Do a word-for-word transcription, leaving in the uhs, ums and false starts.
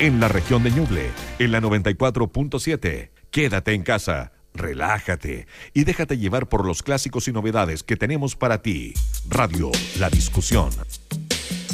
en la región de Ñuble, en la noventa y cuatro punto siete. Quédate en casa, relájate y déjate llevar por los clásicos y novedades que tenemos para ti. Radio La Discusión.